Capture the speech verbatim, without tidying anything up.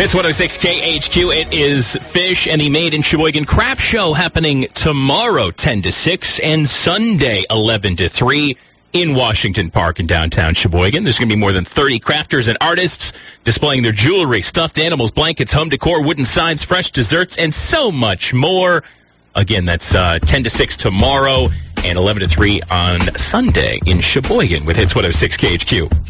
It's one oh six K H Q. It is Fish and the Made in Sheboygan Craft Show happening tomorrow, ten to six, and Sunday, eleven to three, in Washington Park in downtown Sheboygan. There's going to be more than thirty crafters and artists displaying their jewelry, stuffed animals, blankets, home decor, wooden signs, fresh desserts, and so much more. Again, that's uh, ten to six tomorrow and eleven to three on Sunday in Sheboygan with Hits one oh six K H Q.